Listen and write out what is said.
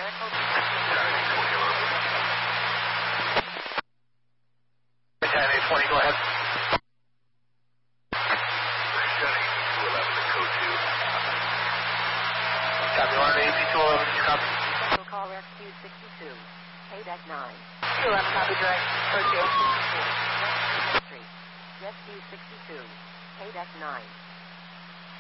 10-820, go ahead. Copy, we're on AP211, copy. Central call rescue 62, payback 9. 211, copy, direct, code 2. Rescue 62, payback 9.